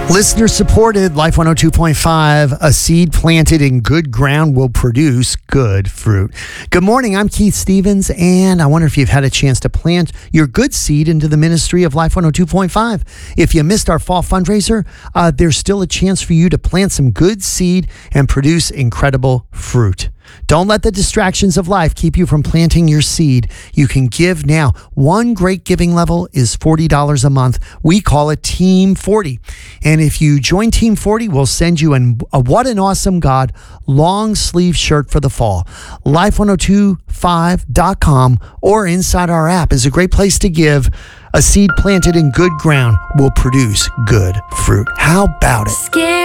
Listener supported, Life 102.5, a seed planted in good ground will produce good fruit. Good morning, I'm Keith Stevens, and I wonder if you've had a chance to plant your good seed into the ministry of Life 102.5. If you missed our fall fundraiser, there's still a chance for you to plant some good seed and produce incredible fruit. Don't let the distractions of life keep you from planting your seed. You can give now. One great giving level is $40 a month. We call it Team 40. And if you join Team 40, we'll send you a What an Awesome God long sleeve shirt for the fall. Life1025.com or inside our app is a great place to give. A seed planted in good ground will produce good fruit. How about it?